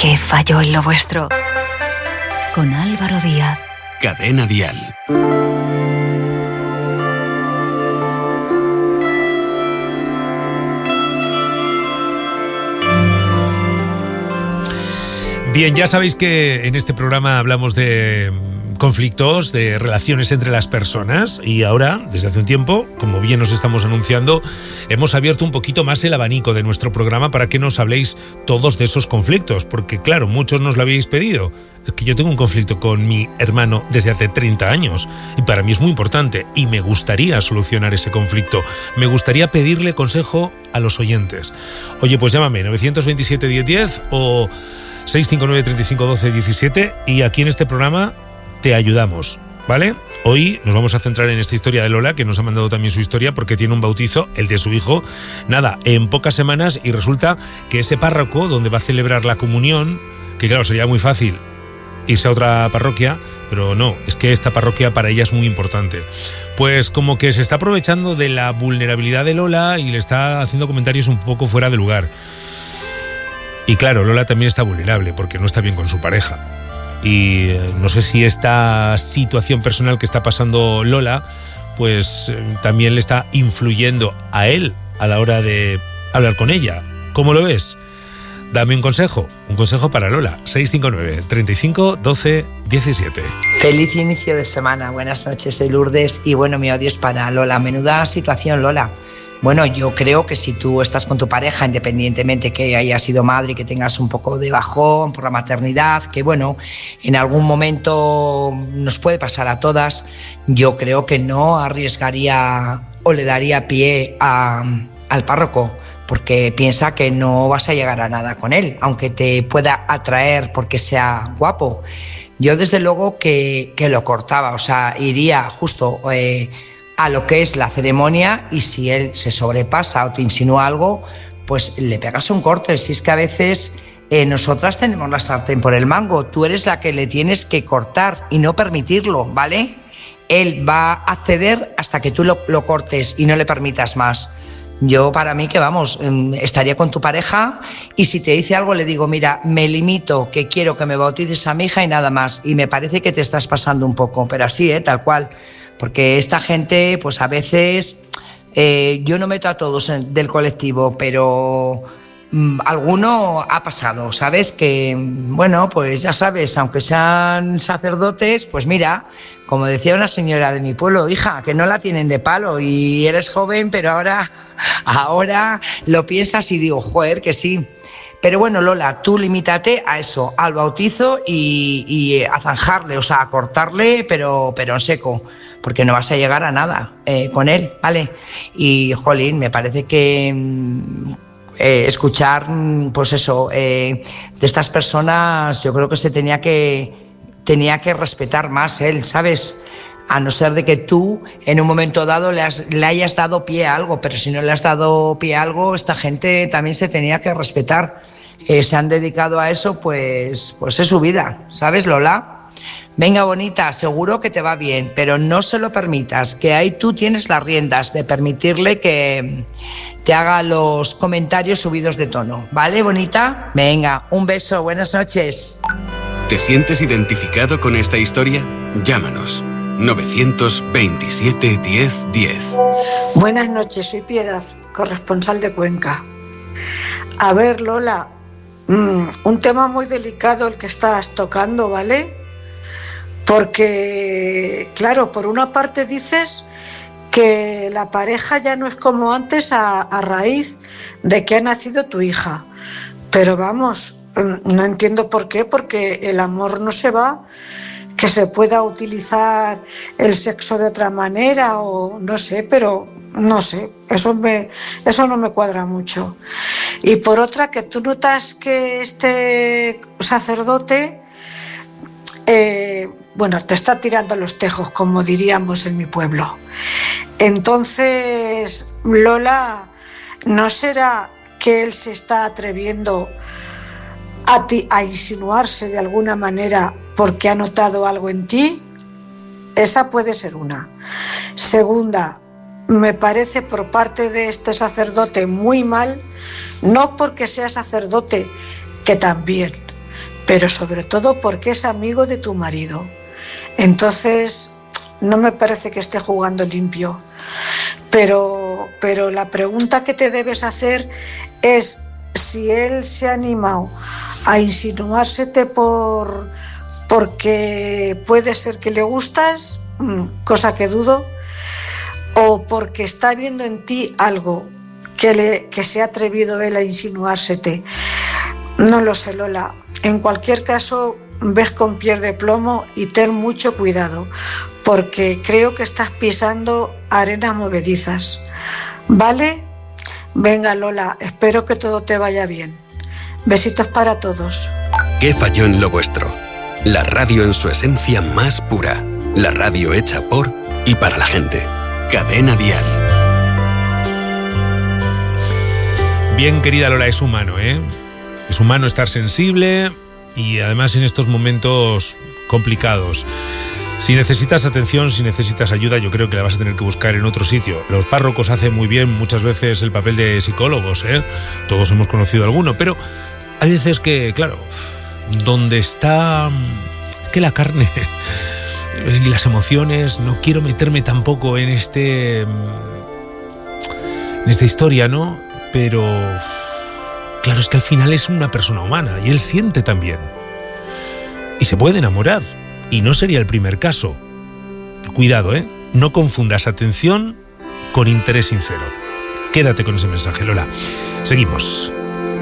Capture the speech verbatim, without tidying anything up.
¿Qué falló en lo vuestro? Con Álvaro Díaz. Cadena Dial. Bien, ya sabéis que en este programa hablamos de conflictos, de relaciones entre las personas, y ahora, desde hace un tiempo, como bien nos estamos anunciando, hemos abierto un poquito más el abanico de nuestro programa para que nos habléis todos de esos conflictos, porque claro, muchos nos lo habéis pedido. Es que yo tengo un conflicto con mi hermano desde hace treinta años y para mí es muy importante y me gustaría solucionar ese conflicto. Me gustaría pedirle consejo a los oyentes. Oye, pues llámame nueve dos siete, diez diez o seis cinco nueve, treinta y cinco, doce, diecisiete y aquí en este programa te ayudamos, ¿vale? Hoy nos vamos a centrar en esta historia de Lola, que nos ha mandado también su historia porque tiene un bautizo, el de su hijo, nada, en pocas semanas, y resulta que ese párroco donde va a celebrar la comunión, que claro, sería muy fácil irse a otra parroquia, pero no, es que esta parroquia para ella es muy importante. Pues como que se está aprovechando de la vulnerabilidad de Lola y le está haciendo comentarios un poco fuera de lugar. Y claro, Lola también está vulnerable porque no está bien con su pareja. Y no sé si esta situación personal que está pasando Lola, pues también le está influyendo a él a la hora de hablar con ella. ¿Cómo lo ves? Dame un consejo, un consejo para Lola. seis cinco nueve, treinta y cinco, doce, diecisiete. Feliz inicio de semana, buenas noches, soy Lourdes y bueno, mi odio es para Lola. Menuda situación, Lola. Bueno, yo creo que si tú estás con tu pareja, independientemente que hayas sido madre y que tengas un poco de bajón por la maternidad, que bueno, en algún momento nos puede pasar a todas, yo creo que no arriesgaría o le daría pie a, al párroco, porque piensa que no vas a llegar a nada con él, aunque te pueda atraer porque sea guapo. Yo desde luego que, que lo cortaba, o sea, iría justo eh, a lo que es la ceremonia y si él se sobrepasa o te insinúa algo, pues le pegas un corte. Si es que a veces eh, nosotras tenemos la sartén por el mango, tú eres la que le tienes que cortar y no permitirlo, ¿vale? Él va a ceder hasta que tú lo, lo cortes y no le permitas más. Yo para mí que vamos, estaría con tu pareja y si te dice algo le digo, mira, me limito, que quiero que me bautices a mi hija y nada más, y me parece que te estás pasando un poco, pero así, ¿eh? Tal cual, porque esta gente pues a veces, eh, yo no meto a todos en, del colectivo, pero mmm, alguno ha pasado, ¿sabes? Que, bueno, pues ya sabes, aunque sean sacerdotes, pues mira, como decía una señora de mi pueblo, hija, que no la tienen de palo y eres joven, pero ahora, ahora lo piensas y digo, joder, que sí. Pero bueno, Lola, tú limítate a eso, al bautizo y, y a zanjarle, o sea, a cortarle, pero, pero en seco, porque no vas a llegar a nada eh, con él, ¿vale? Y, jolín, me parece que eh, escuchar, pues eso, eh, de estas personas, yo creo que se tenía que... tenía que respetar más él, ¿sabes? A no ser de que tú en un momento dado le, has, le hayas dado pie a algo, pero si no le has dado pie a algo, esta gente también se tenía que respetar. Eh, se han dedicado a eso, pues, pues es su vida, ¿sabes, Lola? Venga, bonita, seguro que te va bien, pero no se lo permitas, que ahí tú tienes las riendas de permitirle que te haga los comentarios subidos de tono, ¿vale, bonita? Venga, un beso, buenas noches. ¿Te sientes identificado con esta historia? Llámanos. nueve dos siete, diez, diez. Buenas noches, soy Piedad, corresponsal de Cuenca. A ver, Lola, mmm, un tema muy delicado el que estás tocando, ¿vale? Porque, claro, por una parte dices que la pareja ya no es como antes a, a raíz de que ha nacido tu hija. Pero vamos, no entiendo por qué, porque el amor no se va, que se pueda utilizar el sexo de otra manera o no sé, pero no sé, eso, me, eso no me cuadra mucho. Y por otra, que tú notas que este sacerdote, eh, bueno, te está tirando los tejos, como diríamos en mi pueblo. Entonces, Lola, ¿no será que él se está atreviendo a, ti, a insinuarse de alguna manera porque ha notado algo en ti? Esa puede ser una. Segunda, me parece por parte de este sacerdote muy mal, no porque sea sacerdote, que también, pero sobre todo porque es amigo de tu marido. Entonces, no me parece que esté jugando limpio. Pero, pero la pregunta que te debes hacer es si él se ha animado a insinuársete por, porque puede ser que le gustas, cosa que dudo, o porque está viendo en ti algo que, le, que se ha atrevido él a insinuársete. No lo sé, Lola. En cualquier caso, ves con pie de plomo y ten mucho cuidado, porque creo que estás pisando arenas movedizas. ¿Vale? Venga, Lola, espero que todo te vaya bien. Besitos para todos. ¿Qué falló en lo vuestro? La radio en su esencia más pura. La radio hecha por y para la gente. Cadena Dial. Bien, querida Lola, es humano, ¿eh? Es humano estar sensible y además en estos momentos complicados. Si necesitas atención, si necesitas ayuda, yo creo que la vas a tener que buscar en otro sitio. Los párrocos hacen muy bien muchas veces el papel de psicólogos, ¿eh? Todos hemos conocido alguno, pero hay veces que, claro, donde está que la carne y las emociones, no quiero meterme tampoco en este en esta historia, ¿no? Pero claro, es que al final es una persona humana y él siente también. Y se puede enamorar. Y no sería el primer caso. Cuidado, ¿eh? No confundas atención con interés sincero. Quédate con ese mensaje, Lola. Seguimos.